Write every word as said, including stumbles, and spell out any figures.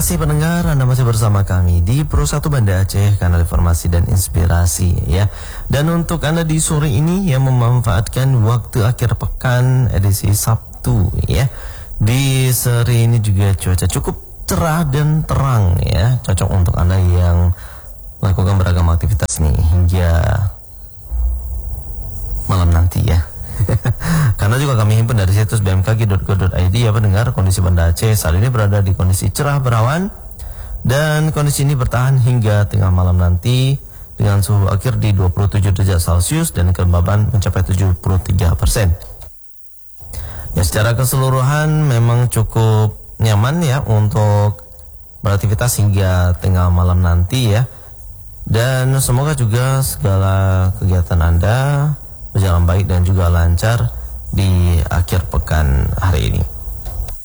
kasih pendengar, Anda masih bersama kami di Pro satu Banda Aceh, kanal informasi dan inspirasi ya. Dan untuk Anda di sore ini yang memanfaatkan waktu akhir pekan edisi Sabtu ya. Di sore ini juga cuaca cukup cerah dan terang ya, cocok untuk Anda yang melakukan beragam aktivitas nih hingga malam nanti ya. Karena juga kami himpun dari situs b m k g dot go dot i d ya pendengar, kondisi Banda Aceh saat ini berada di kondisi cerah berawan dan kondisi ini bertahan hingga tengah malam nanti dengan suhu akhir di dua puluh tujuh derajat Celcius dan kelembaban mencapai tujuh puluh tiga persen. Ya, secara keseluruhan memang cukup nyaman ya untuk beraktivitas hingga tengah malam nanti ya. Dan semoga juga segala kegiatan Anda berjalan baik dan juga lancar di akhir pekan hari ini.